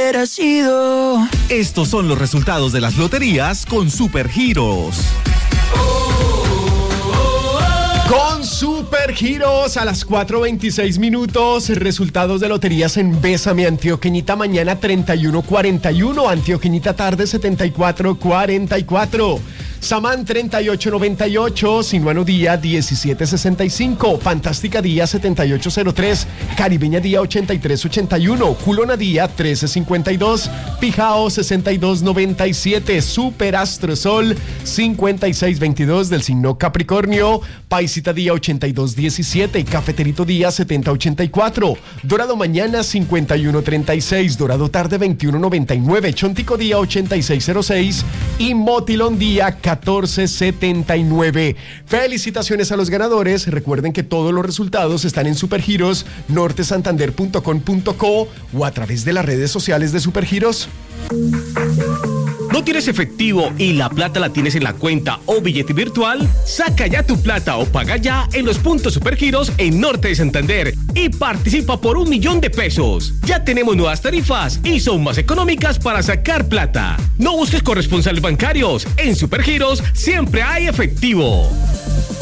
hubiera sido. Estos son los resultados de las loterías con Supergiros. Con Supergiros a las 4:26 resultados de loterías en Bésame. Antioqueñita mañana 31:41, Antioqueñita tarde 74:44, Samán 38:98, Sinuano Día 17:65, Fantástica Día 78:03, Caribeña Día 83:81, Culona Día 13:52, Pijao 62:97, Superastro Sol 56:22 del signo Capricornio, Paisita Día 82:17, Cafeterito Día 70:84, Dorado Mañana 51:36, Dorado Tarde 21:99, Chontico Día 86:06 y Motilón Día 14:79. Felicitaciones a los ganadores. Recuerden que todos los resultados están en Supergiros, nortesantander.com.co o a través de las redes sociales de Supergiros. ¿No tienes efectivo y la plata la tienes en la cuenta o billete virtual? Saca ya tu plata o paga ya en los puntos Supergiros en Norte de Santander y participa por 1.000.000 de pesos. Ya tenemos nuevas tarifas y son más económicas para sacar plata. No busques corresponsales bancarios. En Supergiros siempre hay efectivo.